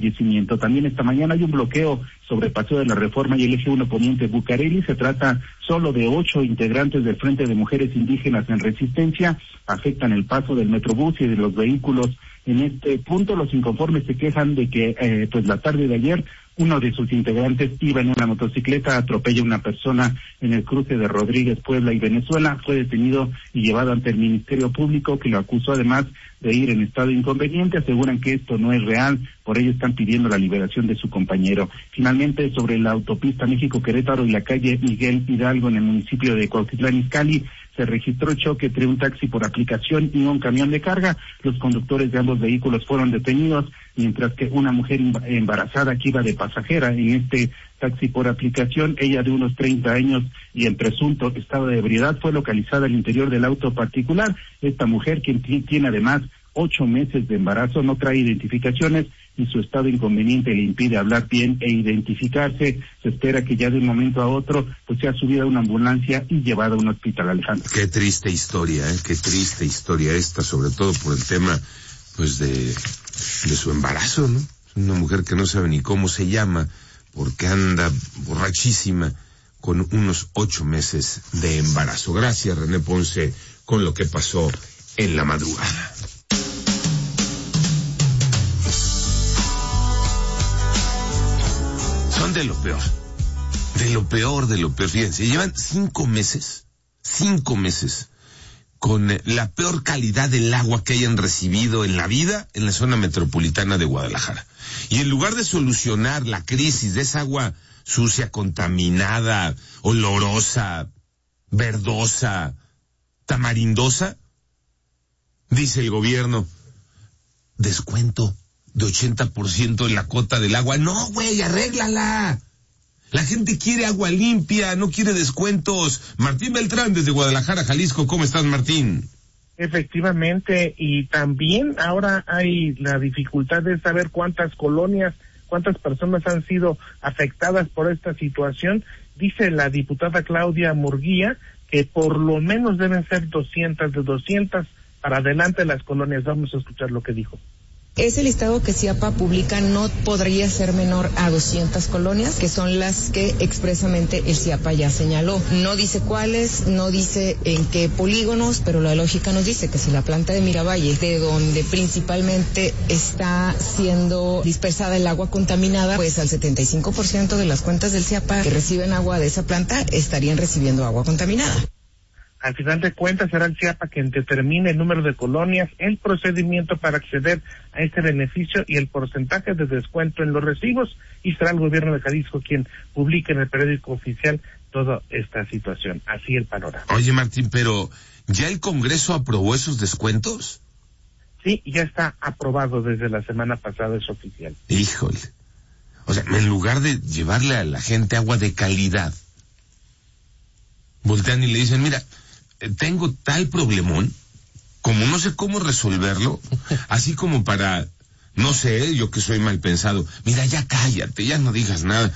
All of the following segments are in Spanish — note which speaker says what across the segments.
Speaker 1: fallecimiento. También esta mañana hay un bloqueo sobre Paseo de la Reforma y el eje 1 Poniente Bucareli. Se trata solo de 8 integrantes del Frente de Mujeres Indígenas en Resistencia. Afectan el paso del Metrobús y de los vehículos en este punto. Los inconformes se quejan de que pues la tarde de ayer uno de sus integrantes iba en una motocicleta, atropella a una persona en el cruce de Rodríguez, Puebla y Venezuela. Fue detenido y llevado ante el Ministerio Público, que lo acusó además de ir en estado inconveniente. Aseguran que esto no es real, por ello están pidiendo la liberación de su compañero. Finalmente, sobre la autopista México-Querétaro y la calle Miguel Hidalgo en el municipio de Cuautitlán Izcalli, se registró choque entre un taxi por aplicación y un camión de carga. Los conductores de ambos vehículos fueron detenidos, mientras que una mujer embarazada que iba de pasajera en este taxi por aplicación, ella de unos 30 años y en presunto estado de ebriedad, fue localizada al interior del auto particular. Esta mujer, quien tiene además 8 meses de embarazo, no trae identificaciones y su estado inconveniente le impide hablar bien e identificarse. Se espera que ya de un momento a otro pues sea subida a una ambulancia y llevada a un hospital, Alejandro.
Speaker 2: Qué triste historia, qué triste historia esta, sobre todo por el tema pues de su embarazo, ¿no? Una mujer que no sabe ni cómo se llama porque anda borrachísima con unos 8 meses de embarazo. Gracias, René Ponce, con lo que pasó en la madrugada. Son de lo peor, de lo peor, de lo peor. Fíjense, llevan 5 meses con la peor calidad del agua que hayan recibido en la vida en la zona metropolitana de Guadalajara. Y en lugar de solucionar la crisis de esa agua sucia, contaminada, olorosa, verdosa, tamarindosa, dice el gobierno, descuento de 80% en la cota del agua. No, güey, arréglala. La gente quiere agua limpia, no quiere descuentos. Martín Beltrán, desde Guadalajara, Jalisco. ¿Cómo estás, Martín?
Speaker 3: Efectivamente, y también ahora hay la dificultad de saber cuántas colonias, cuántas personas han sido afectadas por esta situación. Dice la diputada Claudia Murguía que por lo menos deben ser 200 para adelante las colonias. Vamos a escuchar lo que dijo.
Speaker 4: Ese listado que CIAPA publica no podría ser menor a 200 colonias, que son las que expresamente el CIAPA ya señaló. No dice cuáles, no dice en qué polígonos, pero la lógica nos dice que si la planta de Miravalle, de donde principalmente está siendo dispersada el agua contaminada, pues al 75% de las cuentas del CIAPA que reciben agua de esa planta estarían recibiendo agua contaminada.
Speaker 3: Al final de cuentas será el CIAPA quien determine el número de colonias, el procedimiento para acceder a este beneficio y el porcentaje de descuento en los recibos, y será el gobierno de Jalisco quien publique en el periódico oficial toda esta situación. Así el panorama.
Speaker 2: Oye, Martín, pero ¿ya el Congreso aprobó esos descuentos?
Speaker 3: Sí, ya está aprobado desde la semana pasada, es oficial.
Speaker 2: Híjole. O sea, en lugar de llevarle a la gente agua de calidad, voltean y le dicen, mira, tengo tal problemón, como no sé cómo resolverlo, así como para, no sé, yo que soy mal pensado, mira, ya cállate, ya no digas nada,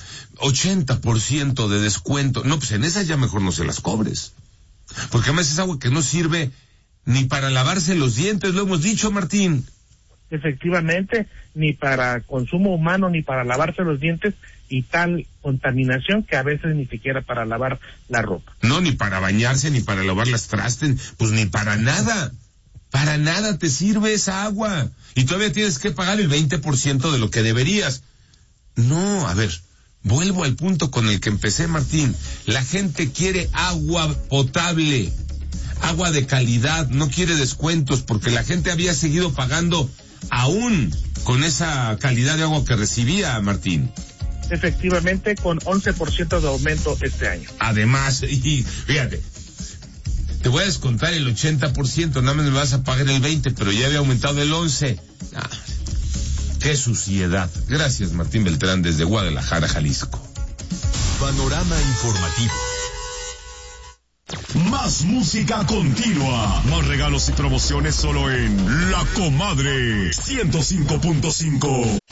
Speaker 2: 80% de descuento, no, pues en esas ya mejor no se las cobres, porque además es agua que no sirve ni para lavarse los dientes, lo hemos dicho, Martín.
Speaker 3: Efectivamente, ni para consumo humano, ni para lavarse los dientes, y tal contaminación que a veces ni siquiera para lavar la ropa.
Speaker 2: No, ni para bañarse, ni para lavar las trastes, pues ni para nada te sirve esa agua, y todavía tienes que pagar el 20% de lo que deberías. No, a ver, vuelvo al punto con el que empecé, Martín, la gente quiere agua potable, agua de calidad, no quiere descuentos, porque la gente había seguido pagando aún con esa calidad de agua que recibía, Martín.
Speaker 3: Efectivamente, con 11% de aumento este año.
Speaker 2: Además, y fíjate, te voy a descontar el 80%, nada más me vas a pagar el 20%, pero ya había aumentado el 11%. Ah, qué suciedad. Gracias, Martín Beltrán, desde Guadalajara, Jalisco.
Speaker 5: Panorama informativo. Más música continua. Más regalos y promociones solo en La Comadre 105.5.